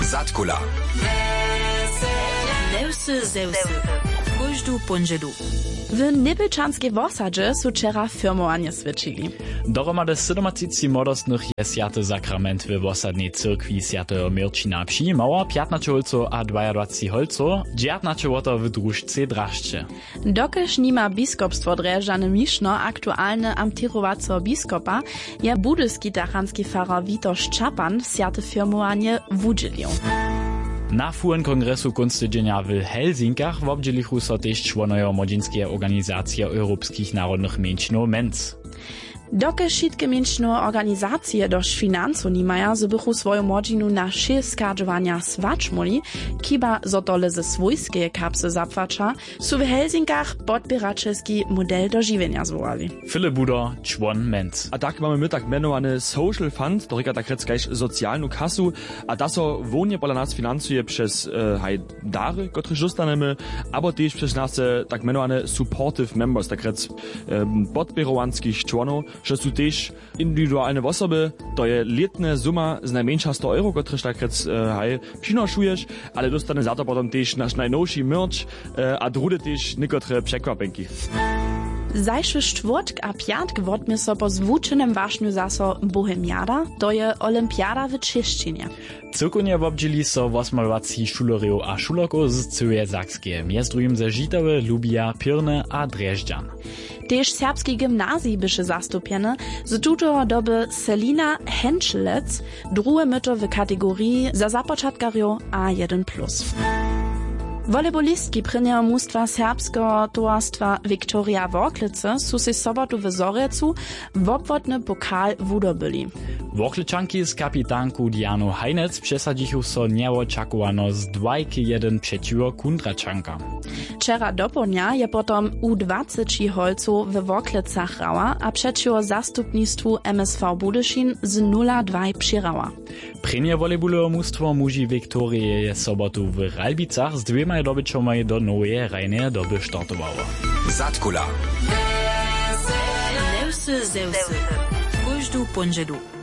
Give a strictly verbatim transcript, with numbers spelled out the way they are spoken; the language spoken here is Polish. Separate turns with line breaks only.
Zatkula.
Zeusy, zeusy. Kóždu ponžedu.
W Nybylczanskiej wosadzie su wczera firmowanie swyczyli.
Dohromady siedemdziesiąt młodostnych je Święty Sakrament w wosadnej cyrkwi Świętego Mircina przyjmowało piętnaście holców a dwadzieścia holców, dziewiętnaście łota w drużce Draszcze.
Dokelż nima biskopstwo Dreżany Miszno aktualne amtirowaco biskopa, je budyski tachanski farar Witosz Czapan święte firmowanie wudzielił.
Na furen kongresu kunstydzienia w Helsinkach wobdzielichu so też członojo młodzieńskie organizacje europejskich narodnych mniejszynów MENZ.
Dokelž šitke mniejszynne organizacje dość finansu nimaja, zbychu swoją młodzinu na szyj skardżowania swaczmuli, kiba zotole ze swojskie kapsy zapłacza, su w Helsinkach podbieraczewski model dożywienia zwołali.
Philipp Budo, człon MENZ.
A tak mamy my tak menowany Social Fund, to reka tak reckaś socjalną kasu, a to so wonie pola nas finansuje przez e, haj dary, które dostanemy, aber też przez nas tak menowany Supportive Members, tak rec e, podbierowanskich członów, że są też indywidualne osoby, to je letna suma z najmniejsza sto euro, któreś tak rec e, haj przynosujesz, ale dostane za to potem też nasz najnowszy merch, e, a drugie też niektóre przekwapenki.
Zajszy czwartk a piątk wodmy so po zwučenem wašniu zaso Bohemiada, to je Olimpiada w Češtinie.
Cyrkunie wobdzieli so dwadzieścia szuleriów a szulerków z całej Sakskie, między drugim ze Žitowy, Lubija, Pirny a Drežďan.
Tež serbski gimnazji byše zastupiene, z tutego doby Selina Henschelec, drugie myto w kategorii za započatkarjo A jeden plus. Volejbolistki prynjeho mustwa serbskiego towarstwa Viktoria Worklice su si sobotu w Zorjecu wobwodny pokal wudobyli.
Workličanki z kapitanku Dianu Heinec przesadzichu so nieoczakowano z dwa jeden przeciwko Kundračanka.
Wczera do południa je potom U dwadzieścia holców w Worklicach rała, a przeciwko zastupnictwu M S V Budyšin z nula dwa przyrała.
Prynje volejbolowe mustwo muži Viktorie je sobotu w Ralbicach z dwiema dobyčomaj do nowej rajnej doby startowało.
Zatkula.
Zeusy, zeusy. Kóždu ponžedu.